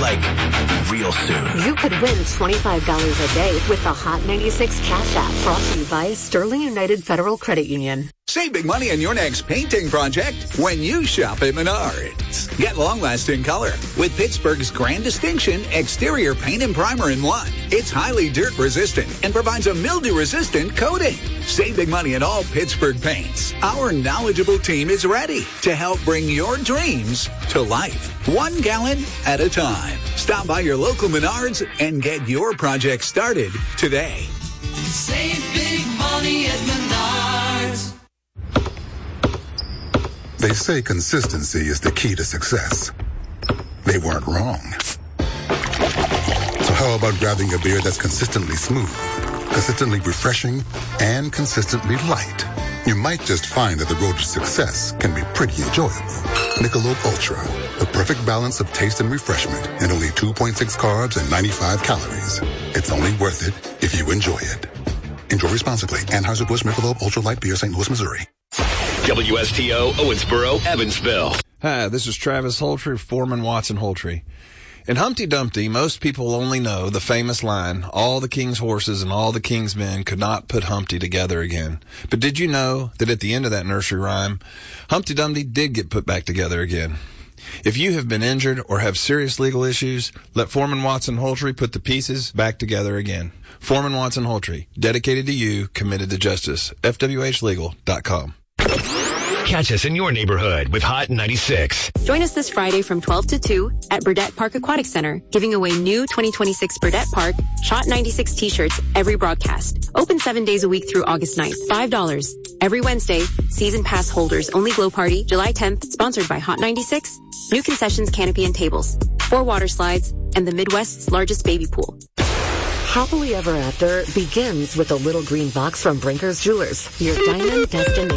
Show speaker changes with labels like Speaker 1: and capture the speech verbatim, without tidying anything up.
Speaker 1: Like, real soon.
Speaker 2: You could win twenty-five dollars a day with the Hot ninety-six Cash App, brought to you by Sterling United Federal Credit Union.
Speaker 3: Save big money on your next painting project when you shop at Menards. Get long-lasting color with Pittsburgh's Grand Distinction Exterior Paint and Primer in one. It's highly dirt-resistant and provides a mildew-resistant coating. Save big money at all Pittsburgh paints. Our knowledgeable team is ready to help bring your dreams to life, one gallon at a time. Stop by your local Menards and get your project started today.
Speaker 4: Save big money at Menards.
Speaker 5: They say consistency is the key to success. They weren't wrong. So how about grabbing a beer that's consistently smooth, consistently refreshing, and consistently light? You might just find that the road to success can be pretty enjoyable. Michelob Ultra, the perfect balance of taste and refreshment, and only two point six carbs and ninety-five calories. It's only worth it if you enjoy it. Enjoy responsibly. Anheuser-Busch Michelob Ultra Light Beer, Saint Louis, Missouri.
Speaker 1: W S T O, Owensboro, Evansville.
Speaker 6: Hi, this is Travis Holtree, Foreman Watson Holtree. In Humpty Dumpty, most people only know the famous line, all the king's horses and all the king's men could not put Humpty together again. But did you know that at the end of that nursery rhyme, Humpty Dumpty did get put back together again? If you have been injured or have serious legal issues, let Foreman Watson Holtree put the pieces back together again. Foreman Watson Holtree, dedicated to you, committed to justice. F W H legal dot com.
Speaker 1: Catch us in your neighborhood with Hot ninety-six.
Speaker 2: Join us this Friday from twelve to two at Burdette Park Aquatic Center, giving away new twenty twenty-six Burdette Park Shot ninety-six t-shirts every broadcast. Open seven days a week through August ninth. five dollars. Every Wednesday, season pass holders only glow party, July tenth, sponsored by Hot ninety-six. New concessions, canopy and tables, four water slides, and the Midwest's largest baby pool. Happily Ever After begins with a little green box from Brinker's Jewelers, your diamond destination.